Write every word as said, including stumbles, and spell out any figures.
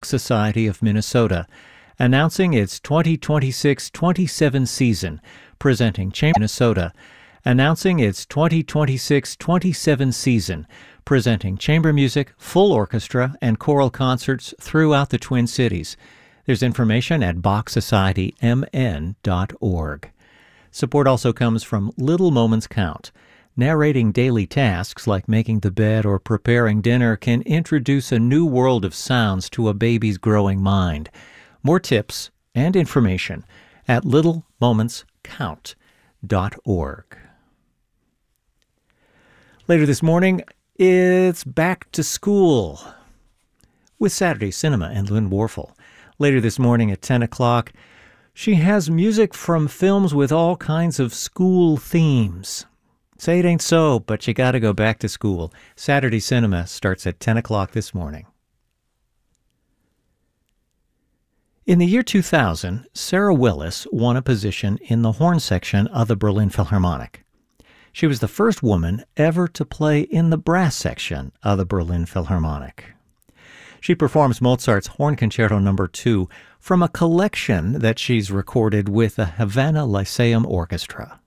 Society of Minnesota, announcing its twenty twenty-six twenty-seven season, presenting Chamber Minnesota, announcing its twenty twenty-six twenty-seven season, presenting chamber music, full orchestra, and choral concerts throughout the Twin Cities. There's information at bach society m n dot org. Support also comes from Little Moments Count. Narrating daily tasks like making the bed or preparing dinner can introduce a new world of sounds to a baby's growing mind. More tips and information at little moments count dot org. Later this morning, it's back to school with Saturday Cinema and Lynn Warfel. Later this morning at ten o'clock, she has music from films with all kinds of school themes. Say it ain't so, but you got to go back to school. Saturday Cinema starts at ten o'clock this morning. In the year two thousand, Sarah Willis won a position in the horn section of the Berlin Philharmonic. She was the first woman ever to play in the brass section of the Berlin Philharmonic. She performs Mozart's Horn Concerto Number two from a collection that she's recorded with the Havana Lyceum Orchestra.